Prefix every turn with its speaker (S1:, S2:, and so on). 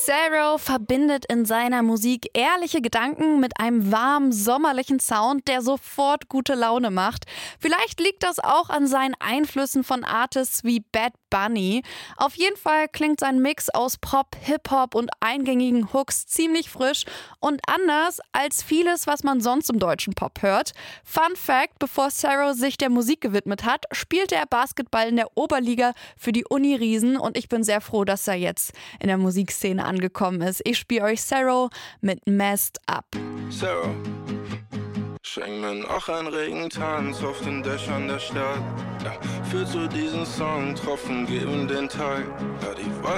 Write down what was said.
S1: Xero verbindet in seiner Musik ehrliche Gedanken mit einem warmen, sommerlichen Sound, der sofort gute Laune macht. Vielleicht liegt das auch an seinen Einflüssen von Artists wie Bad Bunny. Auf jeden Fall klingt sein Mix aus Pop, Hip-Hop und eingängigen Hooks ziemlich frisch und anders als vieles, was man sonst im deutschen Pop hört. Fun Fact: Bevor Xero sich der Musik gewidmet hat, spielte er Basketball in der Oberliga für die Uni Riesen und ich bin sehr froh, dass er jetzt in der Musikszene angekommen ist. Ich spiele euch Xero mit Messed Up.
S2: Xero, schenk mir noch einen Regentanz auf den Dächern der Stadt. Ja, führt zu diesem Song, Tropfen geben den Tag. Ja, die